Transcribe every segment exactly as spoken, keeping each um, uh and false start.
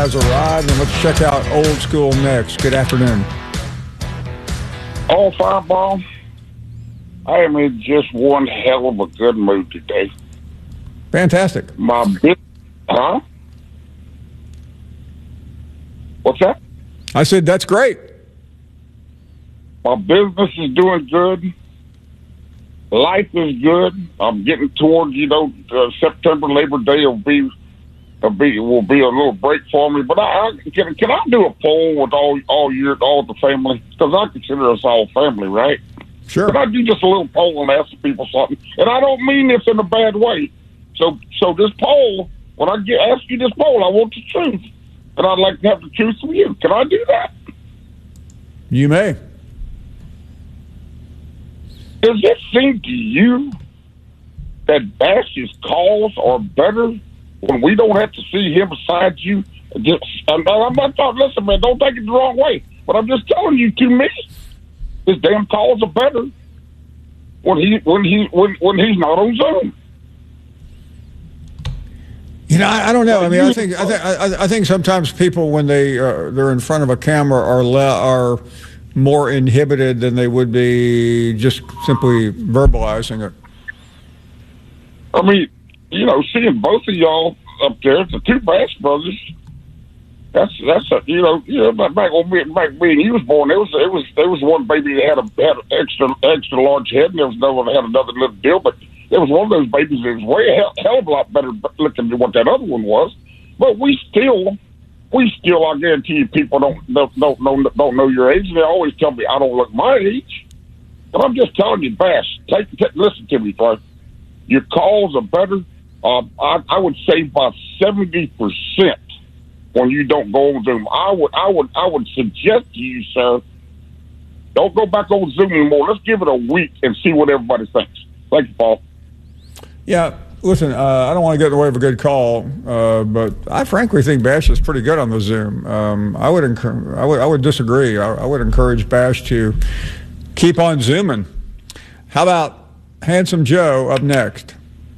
has arrived, and let's check out Old School next. Good afternoon. All Fireball, I am in just one hell of a good mood today. Fantastic. My bit, huh? What's that? I said that's great. My business is doing good. Life is good. I'm getting toward, you know, uh, September Labor Day will be, will be will be a little break for me. But I, I can can I do a poll with all all your all the family, because I consider us all family, right? Sure. Can I do just a little poll and ask people something? And I don't mean this in a bad way. So so this poll, when I get ask you this poll, I want the truth, and I'd like to have the truth from you. Can I do that? You may. Does it seem to you that Bash's calls are better when we don't have to see him beside you? Just, I'm not talking, listen, man, don't take it the wrong way, but I'm just telling you, to me, his damn calls are better when he when he when when he's not on Zoom. You know, I, I don't know. I mean, I think I, th- I, I think sometimes people, when they uh, they're in front of a camera, are le- are more inhibited than they would be just simply verbalizing it. I mean, you know, seeing both of y'all up there, the two Bash brothers. That's that's a, you know you know back when me back when he was born, there was it was there was one baby that had a had an extra extra large head, and there was another one that had another little deal. But there was one of those babies that was way a hell, hell of a lot better looking than what that other one was. But we still, we still, I guarantee you, people don't don't don't know, don't know your age. And they always tell me I don't look my age. But I'm just telling you, Bash, take, take listen to me, bro. Your calls are better. Uh, I, I would say by seventy percent. When you don't go on Zoom, I would, I would, I would suggest to you, sir, don't go back on Zoom anymore. Let's give it a week and see what everybody thinks. Thank you, Paul. Yeah, listen, uh, I don't want to get in the way of a good call, uh, but I frankly think Bash is pretty good on the Zoom. Um, I would, encourage, I would, I would disagree. I, I would encourage Bash to keep on Zooming. How about Handsome Joe up next?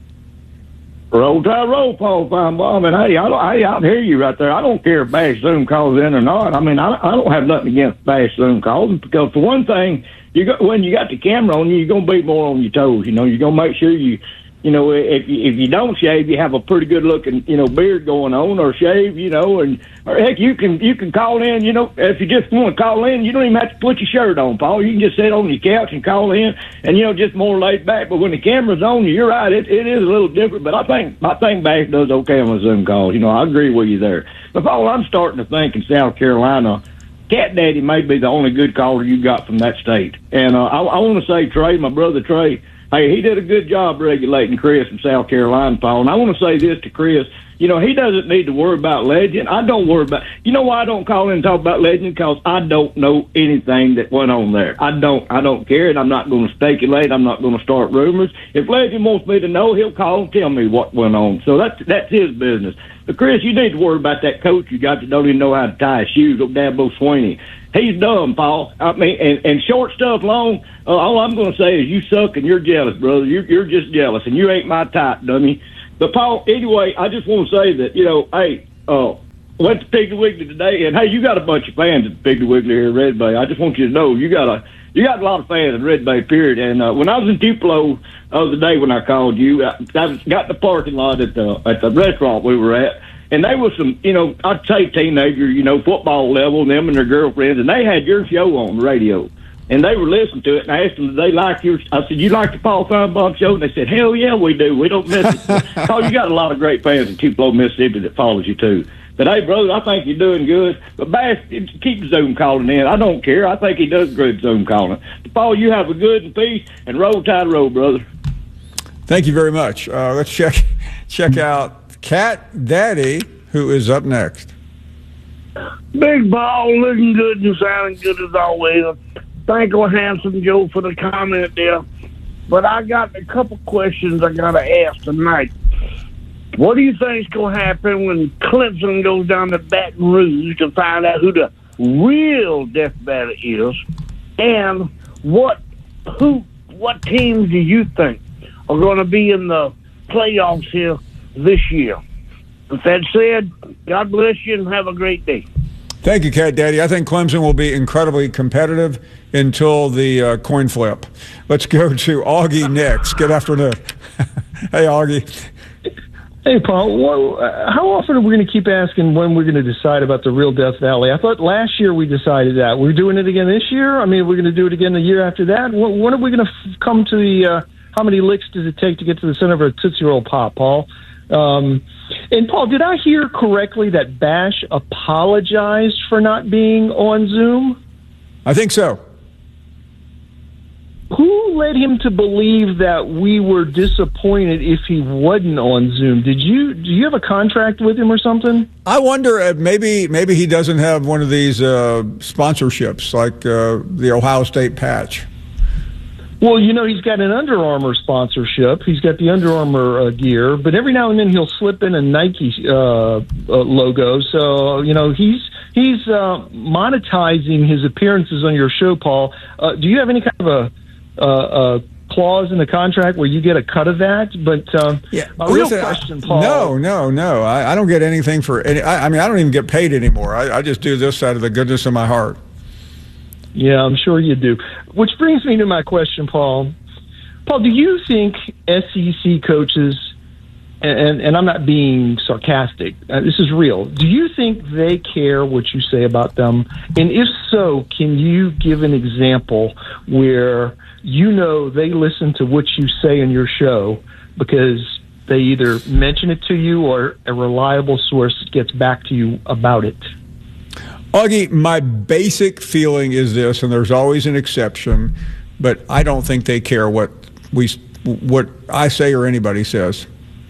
Roll Tide roll, Paul Finebaum. And hey, I don't, hey, I hear you right there. I don't care if Bash Zoom calls in or not. I mean, I, I don't have nothing against Bash Zoom calls, because for one thing, you got, when you got the camera on you, you're gonna be more on your toes. You know, you're gonna make sure you, you know, if you, if you don't shave, you have a pretty good looking, you know, beard going on, or shave, you know, and or heck, you can you can call in. You know, if you just want to call in, you don't even have to put your shirt on, Paul. You can just sit on your couch and call in, and you know, just more laid back. But when the camera's on you, you're right. It it is a little different. But I think I think Bash does okay on the Zoom calls. You know, I agree with you there. But Paul, I'm starting to think in South Carolina, Cat Daddy may be the only good caller you got from that state. And uh, I, I want to say, Trey, my brother Trey, hey, he did a good job regulating Chris from South Carolina, Paul. And I want to say this to Chris. You know, he doesn't need to worry about Legend. I don't worry about, you know why I don't call in and talk about Legend? Because I don't know anything that went on there. I don't, I don't care, and I'm not going to speculate. I'm not going to start rumors. If Legend wants me to know, he'll call and tell me what went on. So that's, that's his business. But Chris, you need to worry about that coach you got that don't even know how to tie his shoes, old Dabo Swinney. He's dumb, Paul. I mean, and, and short stuff long, uh, all I'm going to say is you suck and you're jealous, brother. You're, you're just jealous, and you ain't my type, dummy. But, Paul, anyway, I just want to say that, you know, hey, uh, went to Piggly Wiggly today, and, hey, you got a bunch of fans at Piggly Wiggly here in Red Bay. I just want you to know you got a you got a lot of fans in Red Bay, period. And uh, when I was in Tupelo the other day when I called you, I, I got in the parking lot at the, at the restaurant we were at, and they were some, you know, I'd say teenagers, you know, football level, them and their girlfriends, and they had your show on the radio. And they were listening to it, and I asked them, did they like your, I said, you like the Paul Finebaum show? And they said, hell yeah, we do. We don't miss it. Paul, you got a lot of great fans in Tupelo, Mississippi that follows you too. But hey, brother, I think you're doing good. But Bash, keep Zoom calling in. I don't care. I think he does good Zoom calling. But Paul, you have a good and peace, and roll tide roll, brother. Thank you very much. Uh, let's check check out Cat Daddy, who is up next. Big Paul, looking good and sounding good as always. Thank you, Handsome Joe, for the comment there. But I got a couple questions I got to ask tonight. What do you think is going to happen when Clemson goes down to Baton Rouge to find out who the real Death Valley is? And what who what teams do you think are going to be in the playoffs here this year? With that said, God bless you and have a great day. Thank you, Cat Daddy. I think Clemson will be incredibly competitive until the uh, coin flip. Let's go to Augie next. Good afternoon. Hey, Augie. Hey, Paul. Well, uh, how often are we going to keep asking when we're going to decide about the real Death Valley? I thought last year we decided that. We're doing it again this year? I mean, we're going to do it again the year after that? When, when are we going to f- come to the, uh, how many licks does it take to get to the center of a Tootsie Roll Pop, Paul? Um, and, Paul, did I hear correctly that Bash apologized for not being on Zoom? I think so. Who led him to believe that we were disappointed if he wasn't on Zoom? Did you do you have a contract with him or something? I wonder if maybe maybe he doesn't have one of these uh, sponsorships like uh, the Ohio State patch. Well, you know, he's got an Under Armour sponsorship. He's got the Under Armour uh, gear, but every now and then he'll slip in a Nike uh, uh, logo. So, you know, he's he's uh, monetizing his appearances on your show, Paul. Uh, do you have any kind of a Uh, a clause in the contract where you get a cut of that? But um, yeah, a real listen, question, Paul. No, no, no. I, I don't get anything for any. I, I mean, I don't even get paid anymore. I, I just do this out of the goodness of my heart. Yeah, I'm sure you do. Which brings me to my question, Paul. Paul, do you think S E C coaches, and, and I'm not being sarcastic, uh, this is real, do you think they care what you say about them? And if so, can you give an example where you know they listen to what you say in your show because they either mention it to you or a reliable source gets back to you about it? Augie, my basic feeling is this, and there's always an exception, but I don't think they care what we, what I say or anybody says.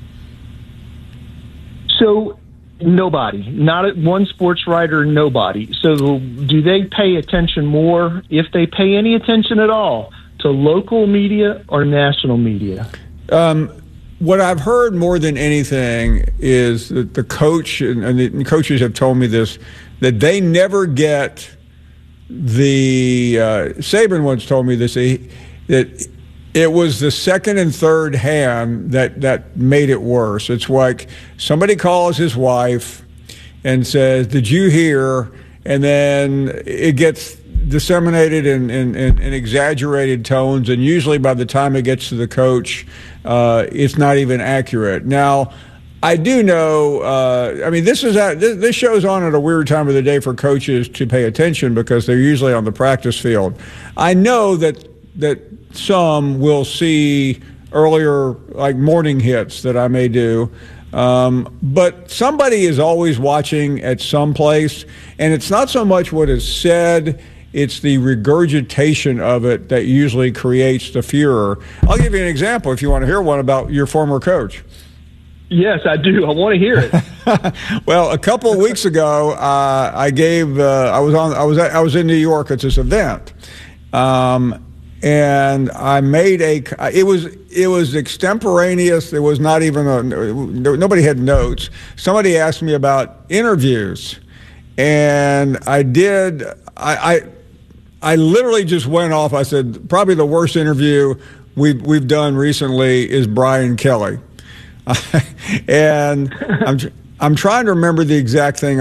So nobody, not one sports writer, nobody. So do they pay attention more, if they pay any attention at all, to local media or national media? Um, what I've heard more than anything is that the coach, and, and the coaches have told me this, that they never get the, uh, Saban once told me this, he, that it was the second and third hand that, that made it worse. It's like somebody calls his wife and says, "Did you hear?" And then it gets disseminated in, in, in, in exaggerated tones, and usually by the time it gets to the coach, uh, it's not even accurate. Now, I do know, uh, I mean, this is at, this, this show's on at a weird time of the day for coaches to pay attention because they're usually on the practice field. I know that that some will see earlier, like morning hits that I may do. Um, but somebody is always watching at some place, and it's not so much what is said, it's the regurgitation of it that usually creates the furor. I'll give you an example if you want to hear one about your former coach. Yes, I do. I want to hear it. Well, a couple of weeks ago, uh, I gave, uh, I was on, I was, at, I was in New York at this event. Um, And I made a, it was, it was extemporaneous. It was not even a, nobody had notes. Somebody asked me about interviews, and I did, I, I, I literally just went off. I said, probably the worst interview we've, we've done recently is Brian Kelly. And I'm, I'm trying to remember the exact thing